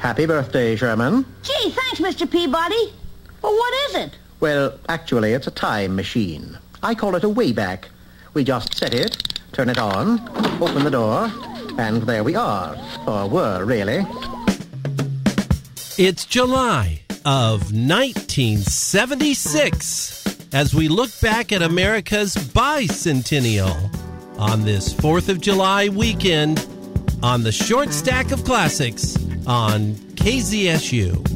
Happy birthday, Sherman. Gee, thanks, Mr. Peabody. Well, what is it? Well, actually, it's a time machine. I call it a Wayback. We just set it, turn it on, open the door, and there we are. Or were, really. It's July of 1976 as we look back at America's bicentennial on this 4th of July weekend on the Short Stack of Classics on KZSU.